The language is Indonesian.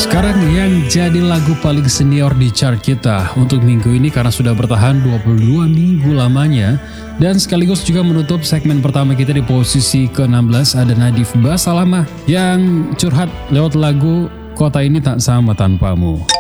Sekarang yang jadi lagu paling senior di chart kita untuk minggu ini karena sudah bertahan 22 minggu lamanya. Dan sekaligus juga menutup segmen pertama kita di posisi ke-16 ada Nadif Basalamah yang curhat lewat lagu Kota Ini Tak Sama Tanpamu.